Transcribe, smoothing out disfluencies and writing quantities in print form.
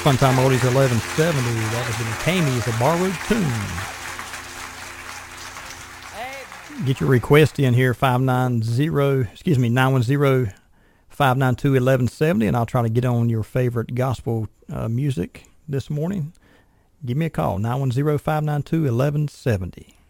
Funtime Oldies 1170. That was in Tammy's A Borrowed Tune. Get your request in here, 910-592-1170, and I'll try to get on your favorite gospel music this morning. Give me a call, 910-592-1170.